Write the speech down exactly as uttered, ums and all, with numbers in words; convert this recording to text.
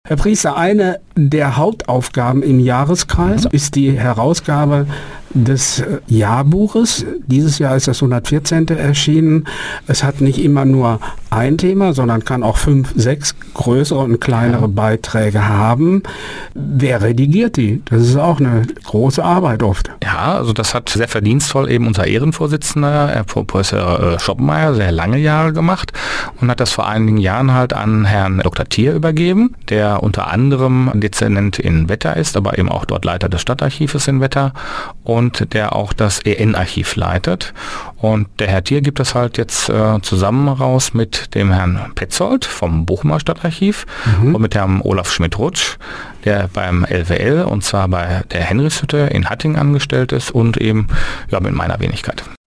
Herr Priester, eine der Hauptaufgaben im Jahreskreis ist die Herausgabe des Jahrbuches. Dieses Jahr ist das hundertvierzehnte erschienen. Es hat nicht immer nur ein Thema, sondern kann auch fünf, sechs größere und kleinere ja. Beiträge haben. Wer redigiert die? Das ist auch eine große Arbeit oft. Ja, also das hat sehr verdienstvoll eben unser Ehrenvorsitzender, Herr Professor Schoppenmeier, sehr lange Jahre gemacht und hat das vor einigen Jahren halt an Herrn Doktor Thier übergeben, der unter anderem Dezernent in Wetter ist, aber eben auch dort Leiter des Stadtarchives in Wetter und der auch das E N-Archiv leitet. Und der Herr Thier gibt das halt jetzt äh, zusammen raus mit dem Herrn Petzold vom Bochumer Stadtarchiv mhm. und mit Herrn Olaf Schmidt-Rutsch, der beim L W L und zwar bei der Henrichshütte in Hattingen angestellt ist und eben ja, mit meiner Wenigkeit.